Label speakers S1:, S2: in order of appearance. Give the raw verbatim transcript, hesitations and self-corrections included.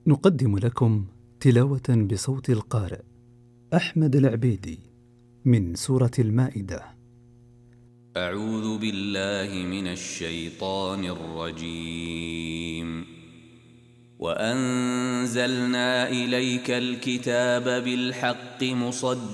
S1: نقدم لكم تلاوة بصوت القارئ أحمد العبيدي من سورة المائدة.
S2: أعوذ بالله من الشيطان الرجيم. وأنزلنا إليك الكتاب بالحق مصدقا